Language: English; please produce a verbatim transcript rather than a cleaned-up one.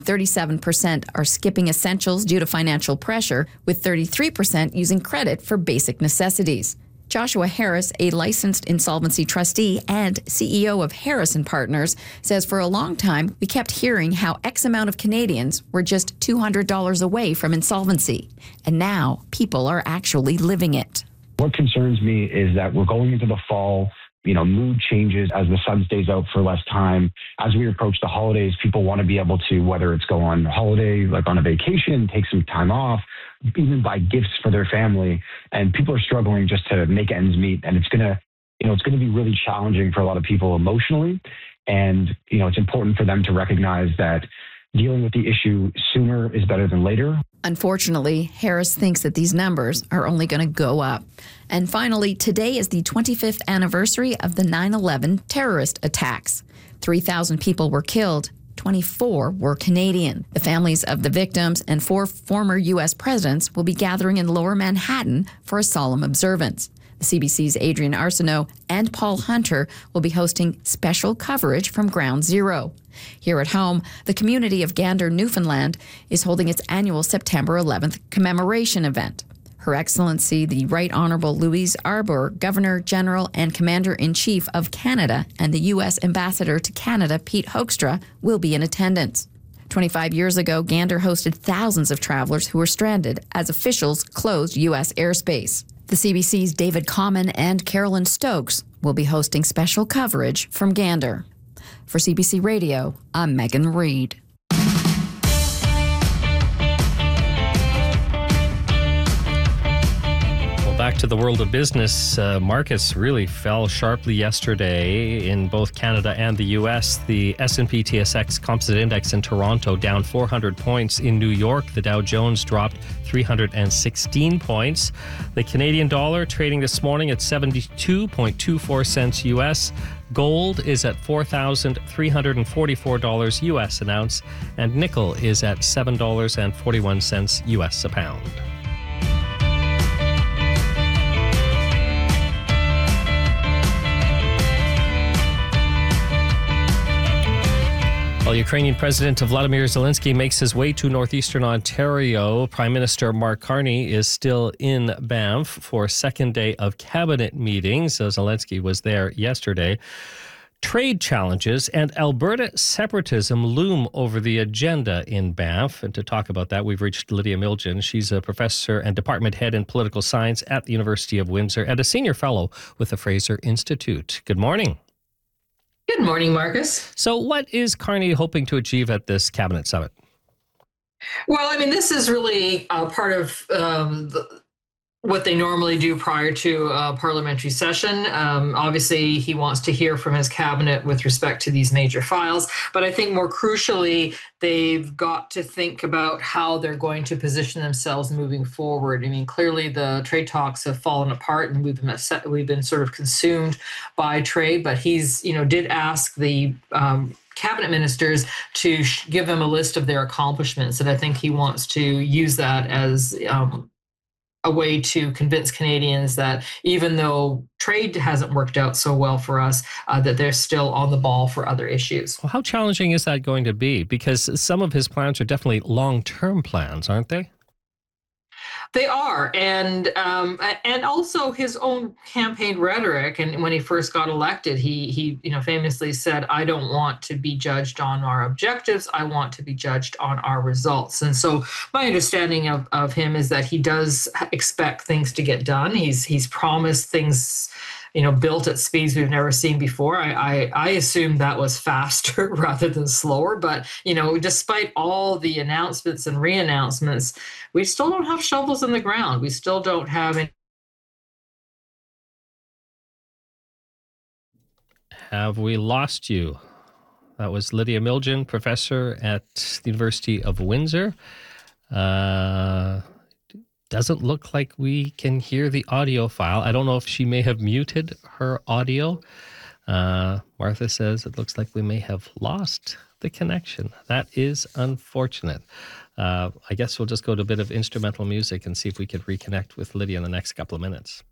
thirty-seven percent are skipping essentials due to financial pressure, with thirty-three percent using credit for basic necessities. Joshua Harris, a licensed insolvency trustee and C E O of Harris and Partners, says for a long time we kept hearing how X amount of Canadians were just two hundred dollars away from insolvency. And now people are actually living it. What concerns me is that we're going into the fall. You know, mood changes as the sun stays out for less time. As we approach the holidays, people want to be able to, whether it's go on holiday, like on a vacation, take some time off, even buy gifts for their family. And people are struggling just to make ends meet. And it's going to, you know, it's going to be really challenging for a lot of people emotionally. And, you know, it's important for them to recognize that dealing with the issue sooner is better than later. Unfortunately, Harris thinks that these numbers are only going to go up. And finally, today is the twenty-fifth anniversary of the nine eleven terrorist attacks. three thousand people were killed. twenty-four were Canadian. The families of the victims and four former U S presidents will be gathering in Lower Manhattan for a solemn observance. The C B C's Adrian Arsenault and Paul Hunter will be hosting special coverage from Ground Zero. Here at home, the community of Gander, Newfoundland, is holding its annual September eleventh commemoration event. Her Excellency, the Right Honourable Louise Arbour, Governor-General and Commander-in-Chief of Canada, and the U S Ambassador to Canada, Pete Hoekstra, will be in attendance. twenty-five years ago, Gander hosted thousands of travelers who were stranded as officials closed U S airspace. The C B C's David Common and Carolyn Stokes will be hosting special coverage from Gander. For C B C Radio, I'm Megan Reid. Back to the world of business. Uh, markets really fell sharply yesterday in both Canada and the U S. The S and P T S X Composite Index in Toronto down four hundred points. In New York, the Dow Jones dropped three hundred sixteen points. The Canadian dollar trading this morning at seventy-two point two four cents U S. Gold is at four thousand three hundred forty-four dollars U S an ounce, and nickel is at seven dollars and forty-one cents U S a pound. While Ukrainian President Vladimir Zelensky makes his way to northeastern Ontario, Prime Minister Mark Carney is still in Banff for a second day of cabinet meetings. So Zelensky was there yesterday. Trade challenges and Alberta separatism loom over the agenda in Banff. And to talk about that, we've reached Lydia Miljan. She's a professor and department head in political science at the University of Windsor and a senior fellow with the Fraser Institute. Good morning. Good morning, Marcus. So what is Carney hoping to achieve at this cabinet summit? Well, I mean, this is really uh, part of um, the, what they normally do prior to a parliamentary session. Um, obviously, he wants to hear from his cabinet with respect to these major files. But I think more crucially, they've got to think about how they're going to position themselves moving forward. I mean, clearly the trade talks have fallen apart and we've been, we've been sort of consumed by trade. But he's, you know, did ask the um, cabinet ministers to sh- give him a list of their accomplishments. And I think he wants to use that as um, a way to convince Canadians that even though trade hasn't worked out so well for us, uh, that they're still on the ball for other issues. Well, how challenging is that going to be? Because some of his plans are definitely long-term plans, aren't they? They are, and um, and also his own campaign rhetoric. And when he first got elected, he he you know famously said, "I don't want to be judged on our objectives. I want to be judged on our results." And so my understanding of, of him is that he does expect things to get done. He's he's promised things, you know, built at speeds we've never seen before. I, I, I assumed that was faster rather than slower. But, you know, despite all the announcements and re-announcements, we still don't have shovels in the ground. We still don't have any. Have we lost you? That was Lydia Miljan, professor at the University of Windsor. Uh... Doesn't look like we can hear the audio file. I don't know if she may have muted her audio. Uh, Martha says it looks like we may have lost the connection. That is unfortunate. Uh, I guess we'll just go to a bit of instrumental music and see if we could reconnect with Lydia in the next couple of minutes.